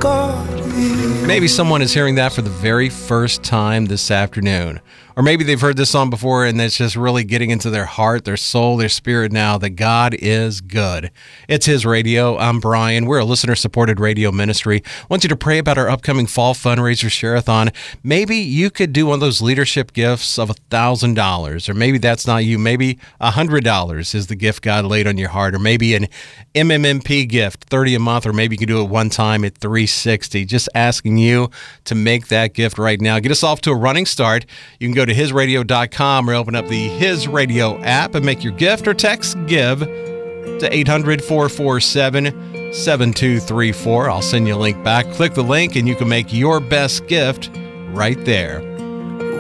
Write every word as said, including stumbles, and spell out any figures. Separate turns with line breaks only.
God is.
Maybe someone is hearing that for the very first time this afternoon. Or maybe they've heard this song before and it's just really getting into their heart, their soul, their spirit now that God is good. It's His Radio. I'm Brian. We're a listener-supported radio ministry. I want you to pray about our upcoming fall fundraiser share-a-thon. Maybe you could do one of those leadership gifts of one thousand dollars, or maybe that's not you. Maybe one hundred dollars is the gift God laid on your heart, or maybe an M M M P gift, thirty dollars a month, or maybe you can do it one time at three hundred sixty dollars. Just asking you to make that gift right now. Get us off to a running start. You can go to his radio dot com or open up the His Radio app and make your gift, or text GIVE to eight hundred, four four seven, seven two three four. I'll send you a link back. Click the link and you can make your best gift right there.